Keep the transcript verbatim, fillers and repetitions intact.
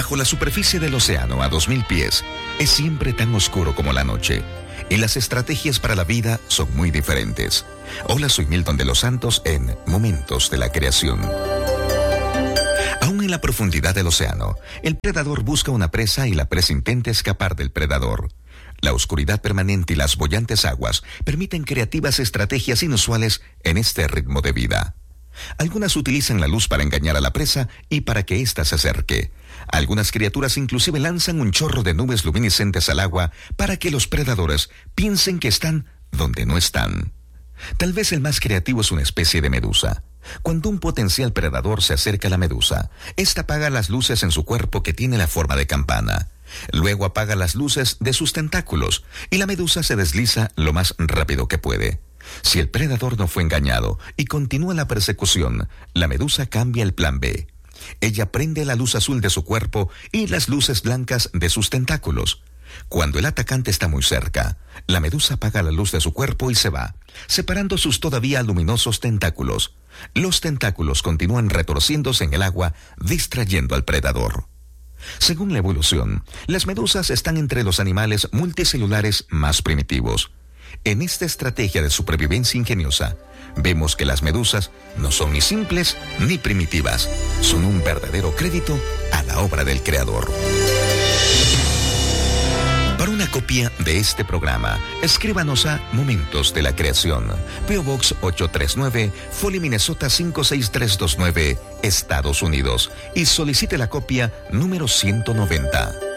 Bajo la superficie del océano a dos mil pies, es siempre tan oscuro como la noche, y las estrategias para la vida son muy diferentes. Hola, soy Milton de los Santos en Momentos de la Creación. Aún en la profundidad del océano, el predador busca una presa y la presa intenta escapar del predador. La oscuridad permanente y las bollantes aguas permiten creativas estrategias inusuales en este ritmo de vida. Algunas utilizan la luz para engañar a la presa y para que ésta se acerque. Algunas criaturas inclusive lanzan un chorro de nubes luminiscentes al agua para que los predadores piensen que están donde no están. Tal vez el más creativo es una especie de medusa. Cuando un potencial predador se acerca a la medusa, ésta apaga las luces en su cuerpo que tiene la forma de campana. Luego apaga las luces de sus tentáculos y la medusa se desliza lo más rápido que puede. Si el predador no fue engañado y continúa la persecución, la medusa cambia el plan B. Ella prende la luz azul de su cuerpo y las luces blancas de sus tentáculos. Cuando el atacante está muy cerca, la medusa apaga la luz de su cuerpo y se va, separando sus todavía luminosos tentáculos. Los tentáculos continúan retorciéndose en el agua, distrayendo al predador. Según la evolución, las medusas están entre los animales multicelulares más primitivos. En esta estrategia de supervivencia ingeniosa, vemos que las medusas no son ni simples ni primitivas, son un verdadero crédito a la obra del Creador. Para una copia de este programa, escríbanos a Momentos de la Creación, P O Box ochocientos treinta y nueve, Foley, Minnesota cinco seis tres dos nueve, Estados Unidos, y solicite la copia número ciento noventa.